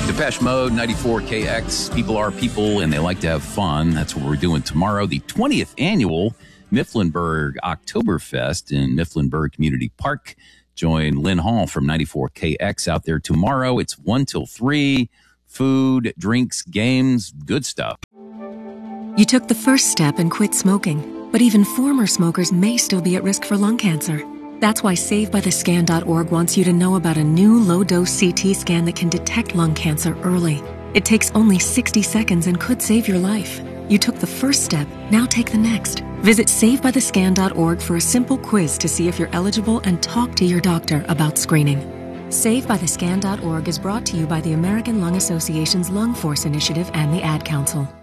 Depeche Mode, 94KX. People are people, and they like to have fun. That's what we're doing tomorrow. The 20th annual Mifflinburg Oktoberfest in Mifflinburg Community Park. Join Lynn Hall from 94KX out there tomorrow. It's 1 till 3. Food, drinks, games, good stuff. You took the first step and quit smoking, but even former smokers may still be at risk for lung cancer. That's why SaveByTheScan.org wants you to know about a new low-dose CT scan that can detect lung cancer early. It takes only 60 seconds and could save your life. You took the first step, now take the next. Visit SaveByTheScan.org for a simple quiz to see if you're eligible and talk to your doctor about screening. SaveByTheScan.org is brought to you by the American Lung Association's Lung Force Initiative and the Ad Council.